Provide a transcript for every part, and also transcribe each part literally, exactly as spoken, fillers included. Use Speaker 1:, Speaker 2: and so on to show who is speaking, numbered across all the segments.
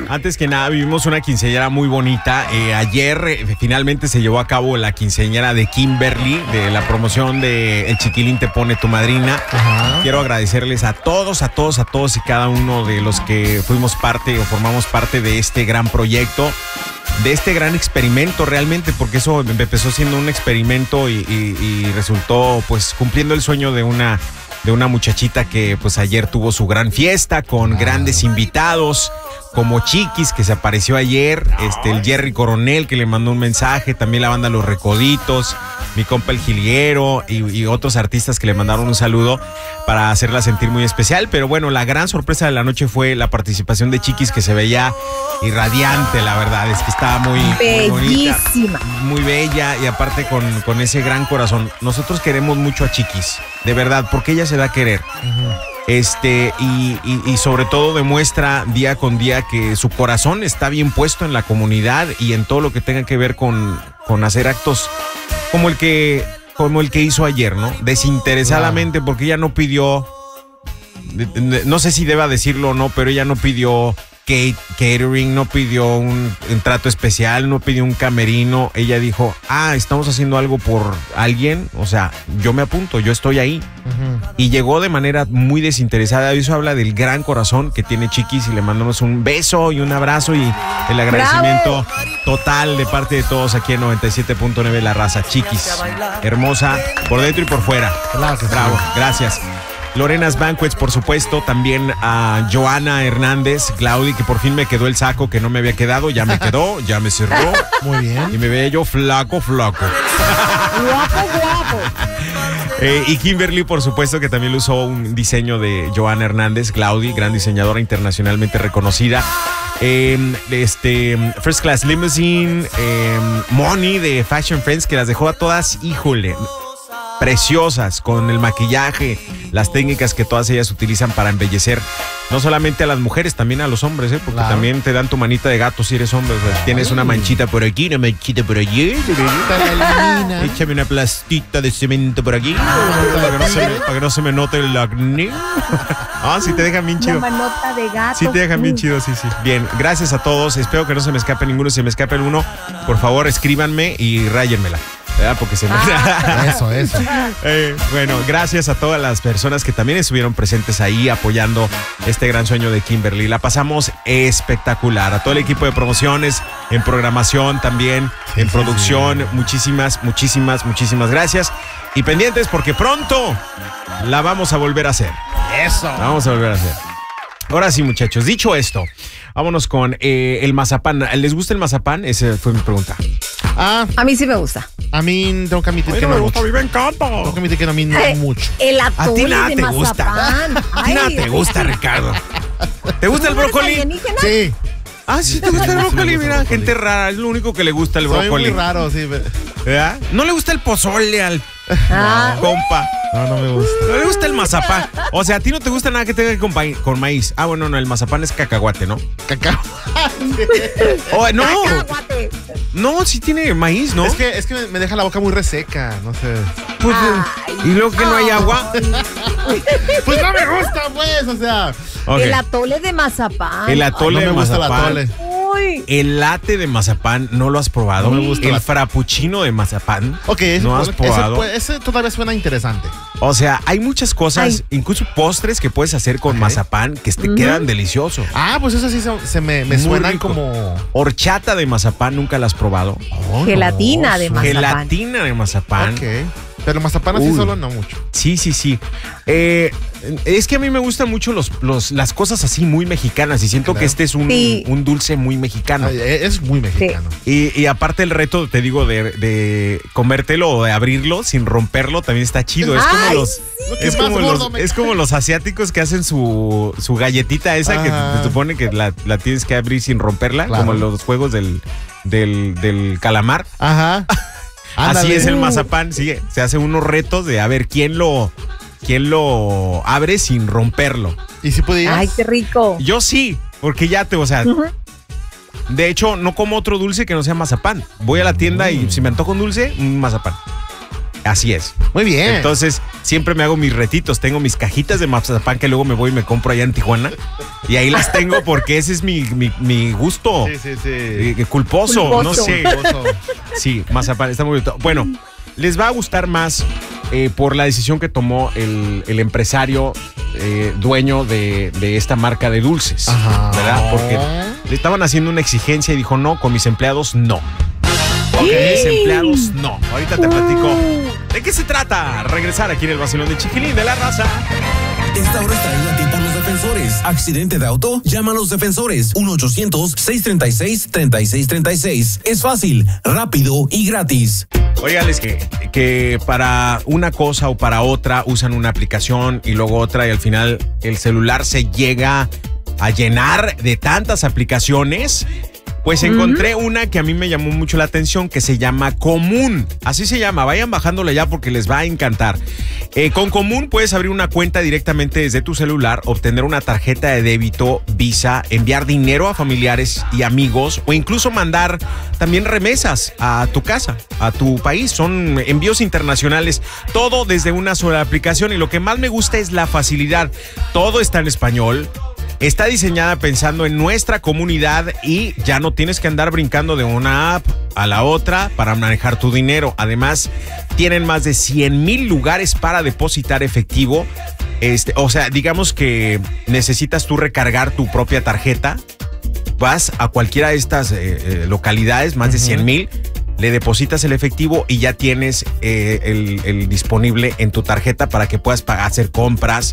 Speaker 1: Antes que nada, vivimos una quinceañera muy bonita. Eh, ayer eh, finalmente se llevó a cabo la quinceañera de Kimberly, de la promoción de El Chiquilín Te Pone Tu Madrina. Ajá. Quiero agradecerles a todos, a todos, a todos y cada uno de los que fuimos parte o formamos parte de este gran proyecto, de este gran experimento realmente, porque eso empezó siendo un experimento y, y, y resultó pues cumpliendo el sueño de una, de una muchachita que pues ayer tuvo su gran fiesta con grandes invitados, como Chiquis, que se apareció ayer, este, el Jerry Coronel, que le mandó un mensaje, también la banda Los Recoditos, mi compa el Jilguero y, y otros artistas que le mandaron un saludo para hacerla sentir muy especial. Pero bueno, la gran sorpresa de la noche fue la participación de Chiquis, que se veía irradiante, la verdad, es que estaba muy, muy bonita, muy bella, y aparte con, con ese gran corazón. Nosotros queremos mucho a Chiquis, de verdad, porque ella se da a querer. Uh-huh. Este, y, y, y sobre todo demuestra día con día que su corazón está bien puesto en la comunidad y en todo lo que tenga que ver con, con hacer actos como el que, como el que hizo ayer, ¿no? Desinteresadamente, porque ella no pidió, no sé si deba decirlo o no, pero ella no pidió catering, no pidió un, un trato especial, no pidió un camerino. Ella dijo, ah, estamos haciendo algo por alguien, o sea, yo me apunto, yo estoy ahí. Uh-huh. Y llegó de manera muy desinteresada. Eso habla del gran corazón que tiene Chiquis, y le mandamos un beso y un abrazo y el agradecimiento ¡bravo! Total de parte de todos aquí en noventa y siete punto nueve La Raza. Chiquis, hermosa por dentro y por fuera. Gracias. Bravo, gracias. Lorena's Banquets, por supuesto, también a Joana Hernández, Claudi, que por fin me quedó el saco que no me había quedado, ya me quedó, ya me cerró. Muy bien. Y me veía yo flaco, flaco. Guapo, guapo. Eh, y Kimberly, por supuesto, que también usó un diseño de Joana Hernández, Claudi, gran diseñadora internacionalmente reconocida. Eh, este, First Class Limousine, eh, Moni de Fashion Friends, que las dejó a todas, híjole, preciosas, con el maquillaje, las técnicas que todas ellas utilizan para embellecer no solamente a las mujeres, también a los hombres, ¿eh? Porque claro, también te dan tu manita de gato si eres hombre. O sea, tienes una manchita por aquí, una manchita por allí, échame una plastita de cemento por aquí para que no se me, para que no se me note el acné. Ah, sí te dejan bien chido. Una manota de gato. Sí te dejan bien chido, sí, sí. Bien, gracias a todos. Espero que no se me escape ninguno. Si se me escape alguno, por favor, escríbanme y ráyenmela. ¿Verdad? Porque se me... ah. Eso, eso. Eh, bueno, gracias a todas las personas que también estuvieron presentes ahí apoyando este gran sueño de Kimberly. La pasamos espectacular. A todo el equipo de promociones, en programación también, sí, en sí, producción. Sí. Muchísimas, muchísimas, muchísimas gracias. Y pendientes porque pronto la vamos a volver a hacer. Eso. La vamos a volver a hacer. Ahora sí, muchachos, dicho esto, vámonos con eh, el mazapán. ¿Les gusta el mazapán? Esa fue mi pregunta.
Speaker 2: Ah, a mí sí me gusta.
Speaker 3: A mí tengo que admitir
Speaker 1: Ay,
Speaker 3: que
Speaker 1: no
Speaker 3: no
Speaker 1: me gusta,
Speaker 3: mucho.
Speaker 1: a mí me encanta.
Speaker 3: Tengo que admitir que a mí no
Speaker 2: Ay,
Speaker 3: mucho.
Speaker 2: El atole
Speaker 1: a ti nada
Speaker 2: de
Speaker 1: te
Speaker 2: mazapán.
Speaker 1: gusta. A ti nada te gusta, Ricardo. ¿Te gusta el brócoli?
Speaker 3: Sí.
Speaker 1: Ah, sí, te gusta el brócoli, mira, gente rara, es lo único que le gusta el brócoli.
Speaker 3: Soy muy raro, sí.
Speaker 1: ¿Verdad? No le gusta el pozole al
Speaker 2: ah.
Speaker 1: compa.
Speaker 3: No, no me gusta.
Speaker 1: No le gusta el mazapán. O sea, a ti no te gusta nada que tenga que con, con maíz. Ah, bueno, no, el mazapán es cacahuate, ¿no?
Speaker 3: Cacahuate.
Speaker 1: Oh, no.
Speaker 2: Cacahuate.
Speaker 1: No, sí tiene maíz, ¿no?
Speaker 3: Es que, es que me deja la boca muy reseca, no sé.
Speaker 1: Pues, y luego que no hay agua.
Speaker 3: Pues no me gusta, pues, o sea.
Speaker 2: Okay. El atole de mazapán.
Speaker 1: El atole
Speaker 3: Ay, no
Speaker 1: de
Speaker 3: me gusta
Speaker 1: mazapán.
Speaker 3: el atole.
Speaker 2: Uy.
Speaker 1: El latte de mazapán, ¿no lo has probado?
Speaker 3: No me gusta.
Speaker 1: El
Speaker 3: la...
Speaker 1: frappuccino de mazapán.
Speaker 3: Ok, ese,
Speaker 1: ¿no has probado?
Speaker 3: Ese, ese todavía suena interesante.
Speaker 1: O sea, hay muchas cosas, Ay. incluso postres que puedes hacer con okay. mazapán que te uh-huh. quedan deliciosos.
Speaker 3: Ah, pues eso sí se, se me, me suenan rico. Como...
Speaker 1: Horchata de mazapán, ¿nunca la has probado?
Speaker 2: Oh, Gelatina no, de mazapán.
Speaker 1: Gelatina de mazapán.
Speaker 3: Ok. Pero mazapán así Uy. Solo no mucho.
Speaker 1: Sí, sí, sí. Eh, es que a mí me gustan mucho los, los, las cosas así muy mexicanas y siento claro. que este es un, sí. un dulce muy mexicano.
Speaker 3: Ay, es muy mexicano.
Speaker 1: Sí. Y, y aparte el reto, te digo, de, de comértelo o de abrirlo sin romperlo también está chido. Es como, Ay, los, sí. es, como los, es como los asiáticos que hacen su, su galletita esa ah. que te, te supone que la, la tienes que abrir sin romperla, claro. como los juegos del, del, del calamar.
Speaker 3: Ajá.
Speaker 1: Así Ándale. Es el mazapán, sí, se hace unos retos de a ver quién lo, quién lo abre sin romperlo.
Speaker 3: ¿Y si podías?
Speaker 2: Ay, qué rico.
Speaker 1: Yo sí, porque ya te, o sea, uh-huh. de hecho no como otro dulce que no sea mazapán. Voy a la tienda uh-huh. y si me antojo un dulce, un mazapán. Así es.
Speaker 3: Muy bien.
Speaker 1: Entonces, siempre me hago mis retitos. Tengo mis cajitas de mazapán que luego me voy y me compro allá en Tijuana. Y ahí las tengo porque ese es mi, mi, mi gusto.
Speaker 3: Sí, sí, sí.
Speaker 1: Eh, culposo,
Speaker 2: Culposo.
Speaker 1: no sé. Sí, mazapán, está muy bonito. Bueno, les va a gustar más eh, por la decisión que tomó el, el empresario eh, dueño de, de esta marca de dulces.
Speaker 3: Ajá.
Speaker 1: ¿Verdad? Porque le estaban haciendo una exigencia y dijo, no, con mis empleados no. Con mis empleados no. Ahorita te platico de qué se trata. Regresar aquí en el vacilón de Chiquilín de la Raza.
Speaker 4: Esta hora está en la tienda Los Defensores. ¿Accidente de auto? Llama a Los Defensores. uno ochocientos, seiscientos treinta y seis, treinta y seis treinta y seis. Es fácil, rápido y gratis.
Speaker 1: Óigales que, que para una cosa o para otra usan una aplicación y luego otra y al final el celular se llega a llenar de tantas aplicaciones. Pues encontré uh-huh. una que a mí me llamó mucho la atención que se llama Común. Así se llama, vayan bajándola ya porque les va a encantar. Eh, con Común puedes abrir una cuenta directamente desde tu celular, obtener una tarjeta de débito Visa, enviar dinero a familiares y amigos o incluso mandar también remesas a tu casa, a tu país. Son envíos internacionales, todo desde una sola aplicación y lo que más me gusta es la facilidad. Todo está en español. Está diseñada pensando en nuestra comunidad y ya no tienes que andar brincando de una app a la otra para manejar tu dinero. Además, tienen más de cien mil lugares para depositar efectivo. Este, o sea, digamos que necesitas tú recargar tu propia tarjeta. Vas a cualquiera de estas eh, eh, localidades, más uh-huh. de cien mil, le depositas el efectivo y ya tienes eh, el, el disponible en tu tarjeta para que puedas pagar, hacer compras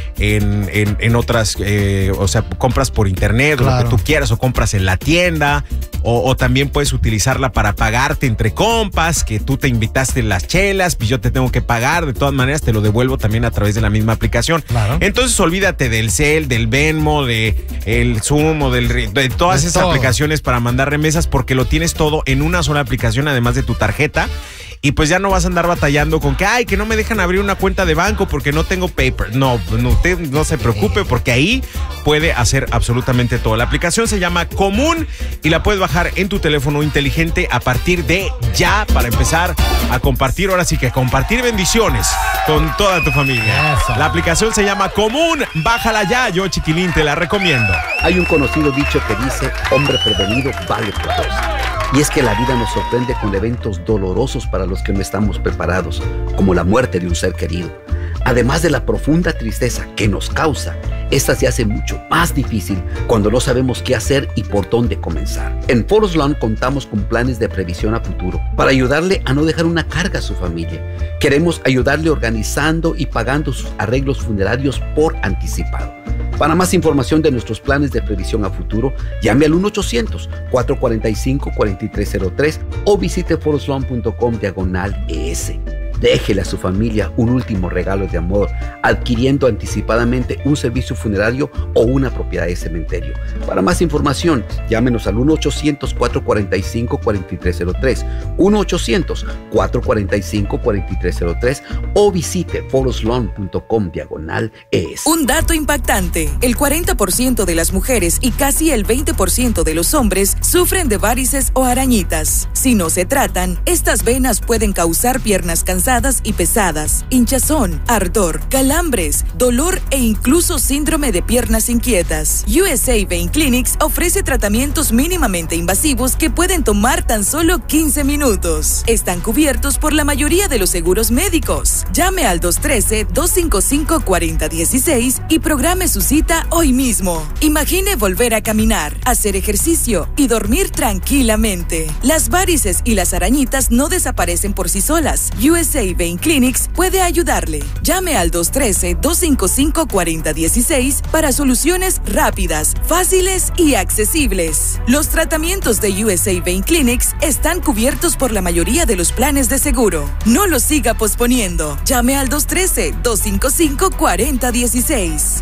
Speaker 1: en, en, en otras, eh, o sea, compras por internet, claro. o lo que tú quieras, o compras en la tienda, o, o también puedes utilizarla para pagarte entre compas, que tú te invitaste las chelas, pues yo te tengo que pagar, de todas maneras te lo devuelvo también a través de la misma aplicación. Claro. Entonces olvídate del Cel, del Venmo, de el Zoom o del, de todas de esas todo. aplicaciones para mandar remesas porque lo tienes todo en una sola aplicación además de tu tarjeta. Y pues ya no vas a andar batallando con que, ay, que no me dejan abrir una cuenta de banco porque no tengo paper. No, no, te, no se preocupe porque ahí puede hacer absolutamente todo. La aplicación se llama Común y la puedes bajar en tu teléfono inteligente a partir de ya para empezar a compartir. Ahora sí que compartir bendiciones con toda tu familia. Eso. La aplicación se llama Común. Bájala ya. Yo, Chiquilín, te la recomiendo.
Speaker 5: Hay un conocido dicho que dice, hombre prevenido vale por dos. Y es que la vida nos sorprende con eventos dolorosos para los que no estamos preparados, como la muerte de un ser querido. Además de la profunda tristeza que nos causa, esta se hace mucho más difícil cuando no sabemos qué hacer y por dónde comenzar. En Forest Lawn contamos con planes de previsión a futuro para ayudarle a no dejar una carga a su familia. Queremos ayudarle organizando y pagando sus arreglos funerarios por anticipado. Para más información de nuestros planes de previsión a futuro, llame al uno ochocientos, cuatro cuatro cinco, cuatro tres cero tres o visite forestlawn punto com diagonal ES. Déjele a su familia un último regalo de amor, adquiriendo anticipadamente un servicio funerario o una propiedad de cementerio. Para más información, llámenos al uno ochocientos, cuatro cuatro cinco, cuatro tres cero tres, uno ochocientos, cuatro cuatro cinco, cuatro tres cero tres o visite forestlawn punto com diagonal ES.
Speaker 6: Un dato impactante, el cuarenta por ciento de las mujeres y casi el veinte por ciento de los hombres sufren de varices o arañitas. Si no se tratan, estas venas pueden causar piernas cansadas y pesadas, hinchazón, ardor, calambres, dolor e incluso síndrome de piernas inquietas. U S A Vein Clinics ofrece tratamientos mínimamente invasivos que pueden tomar tan solo quince minutos. Están cubiertos por la mayoría de los seguros médicos. Llame al dos uno tres, dos cinco cinco, cuatro cero uno seis y programe su cita hoy mismo. Imagine volver a caminar, hacer ejercicio y dormir tranquilamente. Las varices y las arañitas no desaparecen por sí solas. U S A Vein Clinics puede ayudarle. Llame al dos uno tres, dos cinco cinco, cuatro cero uno seis para soluciones rápidas, fáciles y accesibles. Los tratamientos de U S A Vein Clinics están cubiertos por la mayoría de los planes de seguro. No los siga posponiendo. Llame al dos uno tres, dos cinco cinco, cuatro cero uno seis.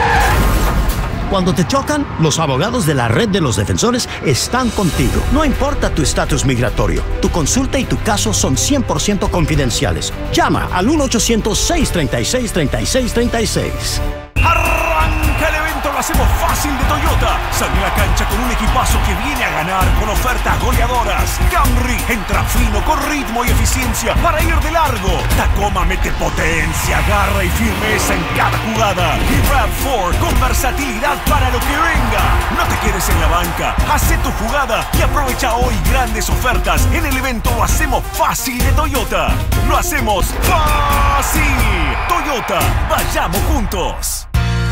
Speaker 7: Cuando te chocan, los abogados de la Red de los Defensores están contigo. No importa tu estatus migratorio, tu consulta y tu caso son cien por ciento confidenciales. Llama al uno ochocientos, seiscientos treinta y seis, treinta y seis treinta y seis.
Speaker 1: Arranca el evento
Speaker 8: lo hacemos fácil de Toyota. Sale a la cancha con un equipazo que viene a ganar con ofertas goleadoras. Camry entra fino con ritmo y eficiencia para ir de largo. Tacoma mete potencia, garra y firmeza en cada jugada. Y RAV cuatro con versatilidad para lo que venga. No te quedes en la banca, haz tu jugada y aprovecha hoy grandes ofertas en el evento Lo hacemos fácil de Toyota. Lo hacemos fácil. Toyota, vayamos juntos.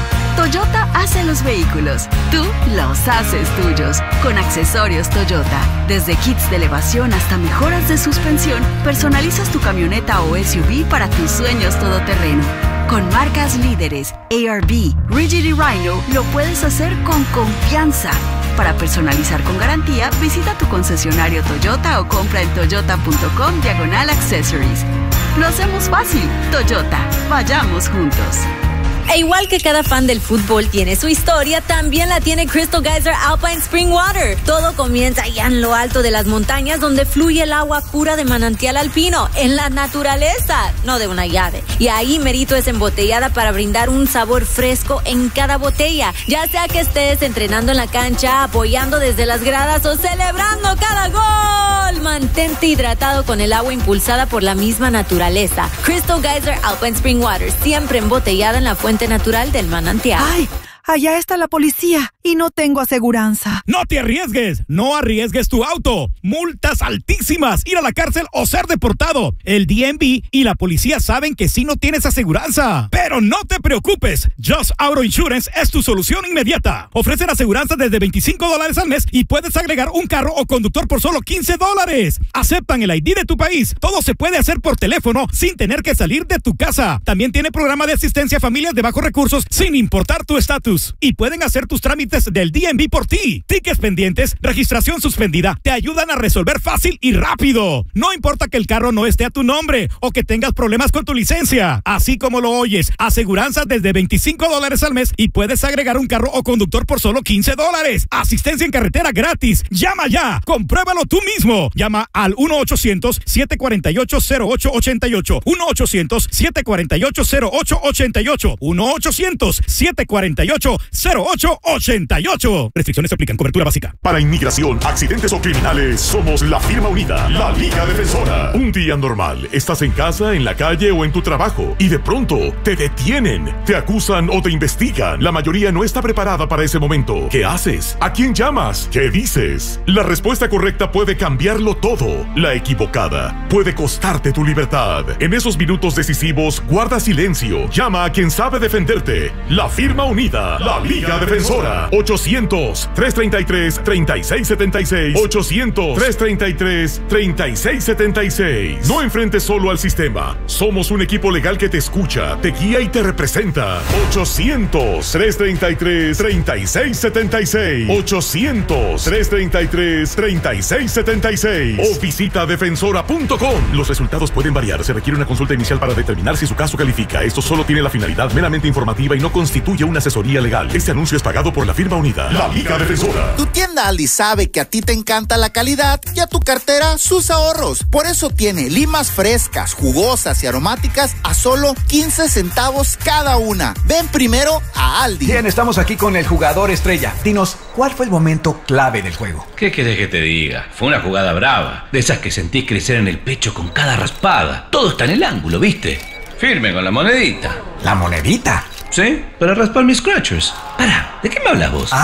Speaker 9: Toyota hace los vehículos, tú los haces tuyos. Con accesorios Toyota, desde kits de elevación hasta mejoras de suspensión, personalizas tu camioneta o S U V para tus sueños todoterreno. Con marcas líderes, A R B, Rigid y Rhino, lo puedes hacer con confianza. Para personalizar con garantía, visita tu concesionario Toyota o compra en toyota.com diagonal accessories. Lo hacemos fácil. Toyota, vayamos juntos.
Speaker 10: E igual que cada fan del fútbol tiene su historia, también la tiene Crystal Geyser Alpine Spring Water. Todo comienza allá en lo alto de las montañas, donde fluye el agua pura de manantial alpino, en la naturaleza, no de una llave. Y ahí Merito es embotellada para brindar un sabor fresco en cada botella. Ya sea que estés entrenando en la cancha, apoyando desde las gradas o celebrando cada gol, mantente hidratado con el agua impulsada por la misma naturaleza. Crystal Geyser Alpine Spring Water, siempre embotellada en la fuente natural del manantial.
Speaker 11: ¡Ay! Allá está la policía y no tengo aseguranza.
Speaker 12: No te arriesgues, no arriesgues tu auto. Multas altísimas, ir a la cárcel o ser deportado. El D M V y la policía saben que sí no tienes aseguranza. Pero no te preocupes, Just Auto Insurance es tu solución inmediata. Ofrecen aseguranza desde veinticinco dólares al mes y puedes agregar un carro o conductor por solo quince dólares. Aceptan el I D de tu país. Todo se puede hacer por teléfono sin tener que salir de tu casa. También tiene programa de asistencia a familias de bajos recursos sin importar tu estatus. Y pueden hacer tus trámites del D M V por ti. Tickets pendientes, registración suspendida, te ayudan a resolver fácil y rápido. No importa que el carro no esté a tu nombre o que tengas problemas con tu licencia. Así como lo oyes, aseguranza desde veinticinco dólares al mes y puedes agregar un carro o conductor por solo quince dólares. Asistencia en carretera gratis. Llama ya, compruébalo tú mismo. Llama al uno ochocientos, siete cuatro ocho, cero ocho ocho ocho. uno ochocientos, siete cuatro ocho, cero ocho ocho ocho. uno ochocientos, siete cuatro ocho, cero ocho ocho ocho. Restricciones se aplican. Cobertura básica.
Speaker 13: Para inmigración, accidentes o criminales, somos la firma unida, la Liga Defensora. Un día normal, estás en casa, en la calle o en tu trabajo y de pronto te detienen, te acusan o te investigan. La mayoría no está preparada para ese momento. ¿Qué haces? ¿A quién llamas? ¿Qué dices? La respuesta correcta puede cambiarlo todo. La equivocada puede costarte tu libertad. En esos minutos decisivos, guarda silencio. Llama a quien sabe defenderte. La firma unida, la Liga Defensora. ochocientos, trescientos treinta y tres, treinta y seis setenta y seis. ochocientos, trescientos treinta y tres, treinta y seis setenta y seis. No enfrentes solo al sistema. Somos un equipo legal que te escucha, te guía y te representa. ochocientos, trescientos treinta y tres, treinta y seis setenta y seis. ochocientos, trescientos treinta y tres, treinta y seis setenta y seis. O visita defensora punto com. Los resultados pueden variar. Se requiere una consulta inicial para determinar si su caso califica. Esto solo tiene la finalidad meramente informativa y no constituye una asesoría legal. Este anuncio es pagado por la firma unida, la Liga Defensora.
Speaker 14: Tu tienda Aldi sabe que a ti te encanta la calidad y a tu cartera sus ahorros. Por eso tiene limas frescas, jugosas y aromáticas a solo quince centavos cada una. Ven primero a Aldi.
Speaker 15: Bien, estamos aquí con el jugador estrella. Dinos, ¿cuál fue el momento clave del juego?
Speaker 16: ¿Qué querés que te diga? Fue una jugada brava, de esas que sentís crecer en el pecho con cada raspada. Todo está en el ángulo, ¿viste? Firme con la monedita.
Speaker 15: ¿La monedita?
Speaker 16: Sí, para raspar mis scratchers. Para, ¿de qué me hablas vos?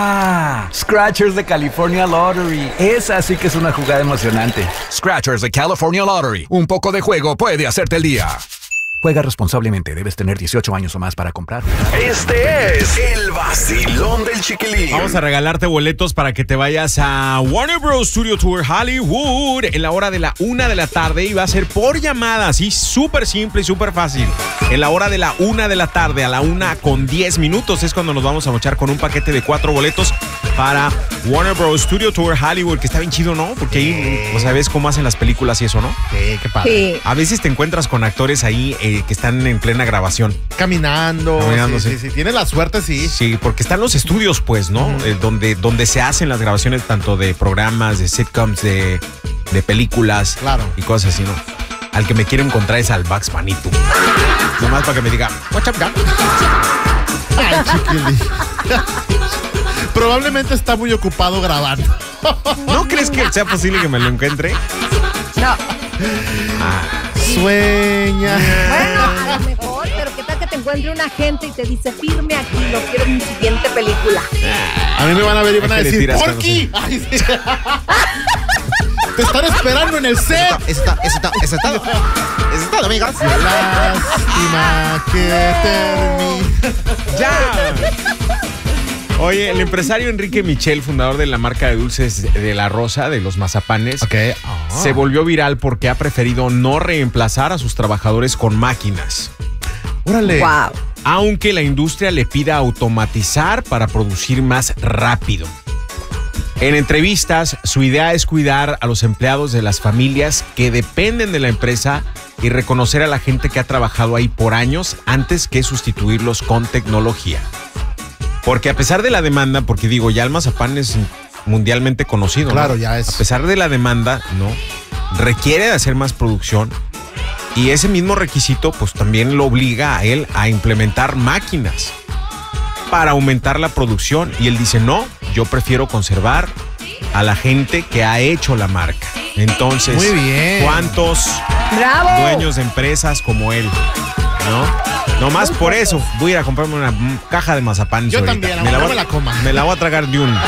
Speaker 15: Ah, Scratchers de California Lottery. Esa sí que es una jugada emocionante.
Speaker 17: Scratchers de California Lottery. Un poco de juego puede hacerte el día.
Speaker 15: Juega responsablemente. Debes tener dieciocho años o más para comprar.
Speaker 17: Este es el vacilón del Chiquilín.
Speaker 1: Vamos a regalarte boletos para que te vayas a Warner Bros. Studio Tour Hollywood en la hora de la una de la tarde y va a ser por llamada, así súper simple y súper fácil. En la hora de la una de la tarde, a la una con diez minutos, es cuando nos vamos a mochar con un paquete de cuatro boletos para Warner Bros. Studio Tour Hollywood, que está bien chido, ¿no? Porque ahí, o sea, ves cómo hacen las películas y eso, ¿no?
Speaker 3: Sí, qué padre.
Speaker 2: Sí.
Speaker 1: A veces te encuentras con actores ahí eh, que están en plena grabación.
Speaker 3: Caminando.
Speaker 1: Caminando,
Speaker 3: sí,
Speaker 1: sí.
Speaker 3: sí, sí. Tienes la suerte, sí.
Speaker 1: Sí, porque están los estudios, pues, ¿no? Uh-huh. Eh, donde, donde se hacen las grabaciones tanto de programas, de sitcoms, de, de películas.
Speaker 3: Claro.
Speaker 1: Y cosas así, ¿no? Al que me quiero encontrar es al Bugs Bunny, tú. Nomás para que me diga, what's up, Doc?
Speaker 3: Ay, Chiquilín. Probablemente está muy ocupado grabando.
Speaker 1: ¿No crees que sea posible que me lo encuentre?
Speaker 2: No.
Speaker 1: Ah.
Speaker 3: Sueña.
Speaker 2: Bueno, a lo mejor, pero ¿qué tal que te encuentre un agente y te dice, firme aquí, lo quiero en mi siguiente película?
Speaker 3: A mí me van a ver y van a
Speaker 1: Es que le
Speaker 3: decir,
Speaker 1: tiras
Speaker 3: ¡Porky! Ay, sí. Te están esperando en el set.
Speaker 1: Eso está, eso está, eso está. Eso está, amigos.
Speaker 3: Lástima que termine.
Speaker 1: ¡Ya! Oye, el empresario Enrique Michel, fundador de la marca de dulces de La Rosa, de los mazapanes,
Speaker 3: okay. oh.
Speaker 1: se volvió viral porque ha preferido no reemplazar a sus trabajadores con máquinas.
Speaker 3: ¡Órale!
Speaker 2: Wow.
Speaker 1: Aunque la industria le pida automatizar para producir más rápido. En entrevistas, su idea es cuidar a los empleados de las familias que dependen de la empresa y reconocer a la gente que ha trabajado ahí por años antes que sustituirlos con tecnología. Porque a pesar de la demanda, porque digo, ya el mazapán es mundialmente conocido,
Speaker 3: claro,
Speaker 1: ¿no?
Speaker 3: ya es.
Speaker 1: A pesar de la demanda, ¿no? Requiere de hacer más producción y ese mismo requisito pues también lo obliga a él a implementar máquinas para aumentar la producción y él dice, no, yo prefiero conservar a la gente que ha hecho la marca. Entonces,
Speaker 3: muy bien.
Speaker 1: ¿Cuántos
Speaker 2: ¡Bravo!
Speaker 1: dueños de empresas como él, no? Nomás por eso voy a ir a comprarme una caja de mazapán.
Speaker 3: Yo
Speaker 1: ahorita.
Speaker 3: también,
Speaker 1: me la,
Speaker 3: no
Speaker 1: voy,
Speaker 3: me la coma.
Speaker 1: Me la voy a tragar de un.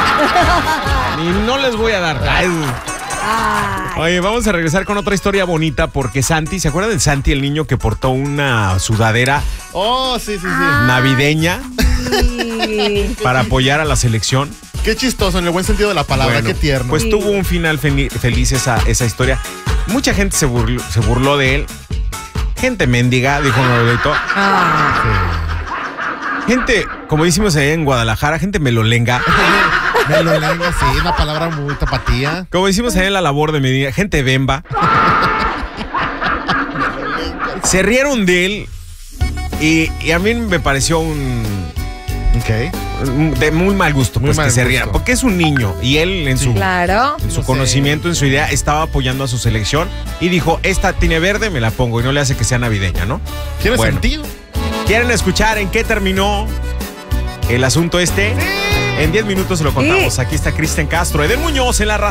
Speaker 1: Y no les voy a dar. Ay. Oye, vamos a regresar con otra historia bonita porque Santi, ¿se acuerdan de Santi, el niño que portó una sudadera
Speaker 3: Oh, sí, sí, sí.
Speaker 1: navideña
Speaker 2: Sí.
Speaker 1: para apoyar a la selección?
Speaker 3: Qué chistoso, en el buen sentido de la palabra,
Speaker 1: Bueno,
Speaker 3: qué tierno.
Speaker 1: Pues tuvo un final fe- feliz esa, esa historia. Mucha gente se burló, se burló de él. Gente mendiga, dijo Norberto. Gente, como decimos allá en Guadalajara, gente melolenga.
Speaker 3: Melolenga, sí, una palabra muy tapatía.
Speaker 1: Como decimos allá en la labor de Medina, gente bemba. Se rieron de él y, y a mí me pareció un...
Speaker 3: Ok.
Speaker 1: De muy mal gusto,
Speaker 3: Muy
Speaker 1: pues
Speaker 3: mal
Speaker 1: que se
Speaker 3: gusto.
Speaker 1: rieran. Porque es un niño y él en su...
Speaker 2: Claro.
Speaker 1: En su
Speaker 3: No sé.
Speaker 1: conocimiento, en su idea, estaba apoyando a su selección y dijo, esta tiene verde, me la pongo y no le hace que sea navideña, ¿no?
Speaker 3: Tiene
Speaker 1: Bueno.
Speaker 3: sentido.
Speaker 1: ¿Quieren escuchar en qué terminó el asunto este? En diez minutos se lo contamos. Aquí está Cristian Castro, Eden Muñoz en la raza.